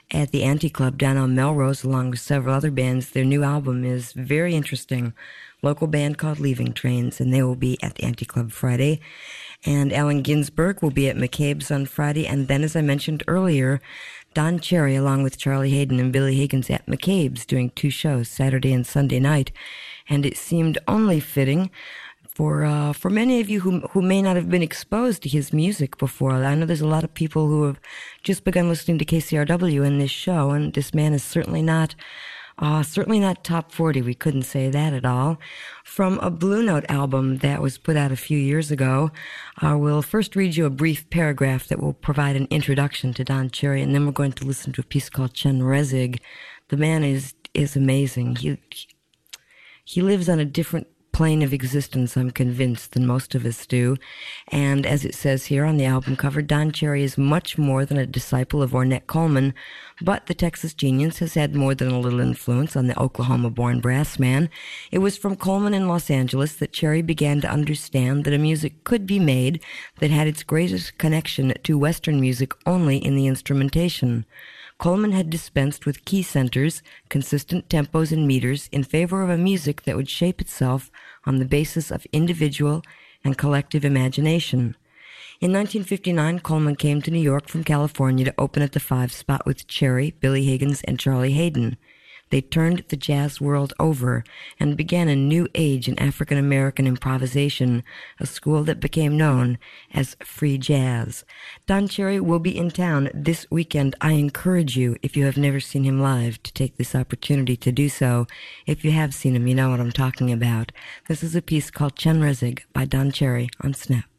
at the Anti-Club down on Melrose along with several other bands. Their new album is very interesting. Local band called Leaving Trains, and they will be at the Anti-Club Friday. And Allen Ginsberg will be at McCabe's on Friday. And then, as I mentioned earlier, Don Cherry, along with Charlie Hayden and Billy Higgins at McCabe's, doing 2 shows, Saturday and Sunday night. And it seemed only fitting for many of you who may not have been exposed to his music before. I know there's a lot of people who have just begun listening to KCRW in this show, and this man is certainly not top 40. We couldn't say that at all. From a Blue Note album that was put out a few years ago, we'll first read you a brief paragraph that will provide an introduction to Don Cherry, and then we're going to listen to a piece called Chen Rezig. The man is amazing. He lives on a different plane of existence, I'm convinced, than most of us do. And as it says here on the album cover, Don Cherry is much more than a disciple of Ornette Coleman, but the Texas genius has had more than a little influence on the Oklahoma-born brass man. It was from Coleman in Los Angeles that Cherry began to understand that a music could be made that had its greatest connection to Western music only in the instrumentation. Coleman had dispensed with key centers, consistent tempos and meters in favor of a music that would shape itself on the basis of individual and collective imagination. In 1959, Coleman came to New York from California to open at the 5 Spot with Cherry, Billy Higgins, and Charlie Hayden. They turned the jazz world over and began a new age in African-American improvisation, a school that became known as free jazz. Don Cherry will be in town this weekend. I encourage you, if you have never seen him live, to take this opportunity to do so. If you have seen him, you know what I'm talking about. This is a piece called Chen Rezig by Don Cherry on Snap.